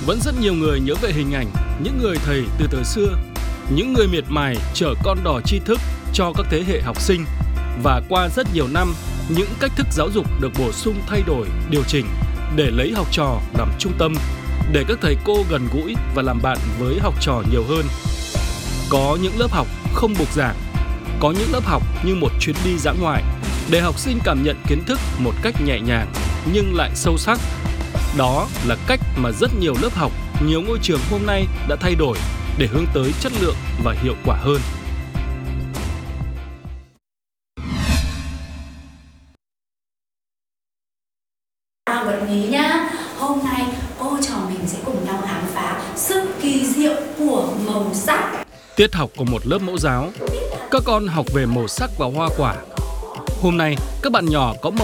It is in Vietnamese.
Vẫn rất nhiều người nhớ về hình ảnh những người thầy từ thời xưa, những người miệt mài chở con đò tri thức cho các thế hệ học sinh. Và qua rất nhiều năm, những cách thức giáo dục được bổ sung thay đổi, điều chỉnh để lấy học trò làm trung tâm, để các thầy cô gần gũi và làm bạn với học trò nhiều hơn. Có những lớp học không bục giảng, có những lớp học như một chuyến đi dã ngoại, để học sinh cảm nhận kiến thức một cách nhẹ nhàng nhưng lại sâu sắc. Đó là cách mà rất nhiều lớp học, nhiều ngôi trường hôm nay đã thay đổi để hướng tới chất lượng và hiệu quả hơn. Bật mí nhá, hôm nay cô trò mình sẽ cùng nhau khám phá sự kỳ diệu của màu sắc. Tiết học của một lớp mẫu giáo, các con học về màu sắc và hoa quả. Hôm nay các bạn nhỏ có màu